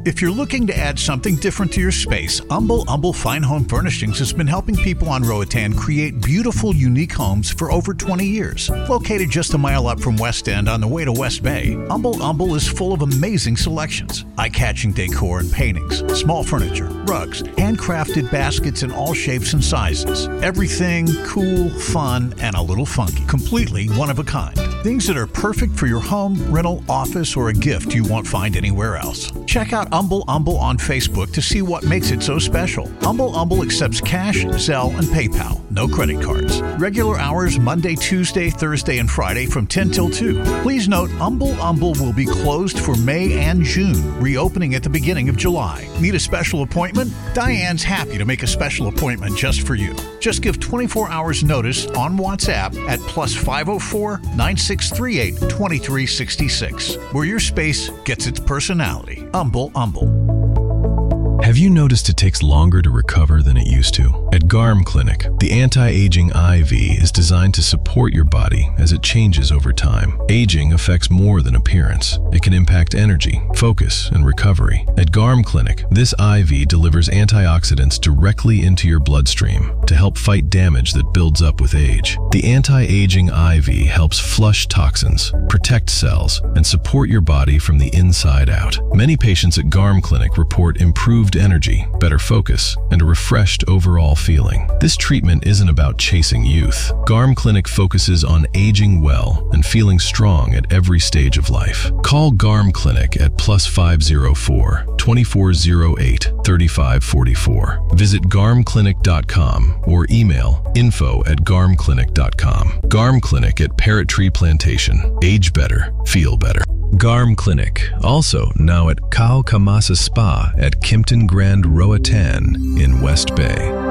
If you're looking to add something different to your space, Umble Fine Home Furnishings has been helping people on Roatan create beautiful, unique homes for over 20 years. Located just a mile up from West End on the way to West Bay, Umble is full of amazing selections, eye-catching decor and paintings, small furniture, rugs, handcrafted baskets in all shapes and sizes. Everything cool, fun, and a little funky. Completely one of a kind. Things that are perfect for your home, rental, office, or a gift you won't find anywhere else. Check out Umble on Facebook to see what makes it so special. Umble accepts cash, Zelle, and PayPal. No credit cards. Regular hours Monday, Tuesday, Thursday, and Friday from 10 till 2. Please note, Umble will be closed for May and June, reopening at the beginning of July. Need a special appointment? Diane's happy to make a special appointment just for you. Just give 24 hours notice on WhatsApp at +504 9638 2366, where your space gets its personality. Umble. Have you noticed it takes longer to recover than it used to? At GARM Clinic, the anti-aging IV is designed to support your body as it changes over time. Aging affects more than appearance. It can impact energy, focus, and recovery. At GARM Clinic, this IV delivers antioxidants directly into your bloodstream to help fight damage that builds up with age. The anti-aging IV helps flush toxins, protect cells, and support your body from the inside out. Many patients at GARM Clinic report improved energy, better focus, and a refreshed overall feeling. This treatment isn't about chasing youth. GARM Clinic focuses on aging well and feeling strong at every stage of life. Call GARM Clinic at +504 2408 3544. Visit garmclinic.com or email info@garmclinic.com. GARM Clinic at Parrot Tree Plantation. Age better, feel better. GARM Clinic, also now at Kao Kamasa Spa at Kimpton Grand Roatan in West Bay.